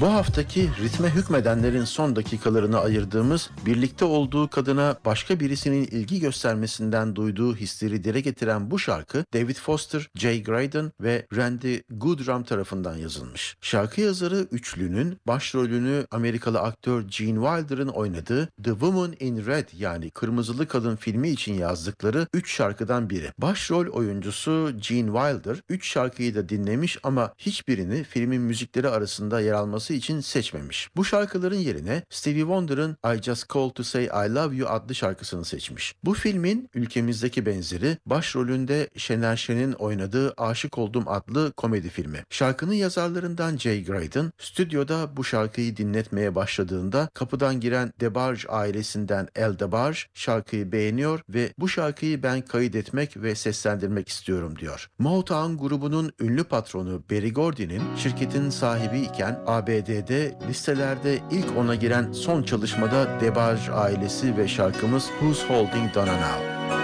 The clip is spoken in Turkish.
Bu haftaki ritme hükmedenlerin son dakikalarını ayırdığımız, birlikte olduğu kadına başka birisinin ilgi göstermesinden duyduğu hisleri dile getiren bu şarkı David Foster, Jay Graydon ve Randy Goodrum tarafından yazılmış. Şarkı yazarı üçlünün başrolünü Amerikalı aktör Gene Wilder'ın oynadığı The Woman in Red yani Kırmızılı Kadın filmi için yazdıkları 3 şarkıdan biri. Başrol oyuncusu Gene Wilder 3 şarkıyı da dinlemiş ama hiçbirini filmin müzikleri arasında yer alması için seçmemiş. Bu şarkıların yerine Stevie Wonder'ın I Just Called to Say I Love You adlı şarkısını seçmiş. Bu filmin ülkemizdeki benzeri başrolünde Şener Şen'in oynadığı Aşık Oldum adlı komedi filmi. Şarkının yazarlarından Jay Graydon stüdyoda bu şarkıyı dinletmeye başladığında kapıdan giren DeBarge ailesinden El DeBarge şarkıyı beğeniyor ve bu şarkıyı ben kaydetmek ve seslendirmek istiyorum diyor. Motown grubunun ünlü patronu Berry Gordy'nin şirketin sahibi iken ABD'de listelerde ilk ona giren son çalışmada DeBarge ailesi ve şarkımız Who's Holding Donna Now.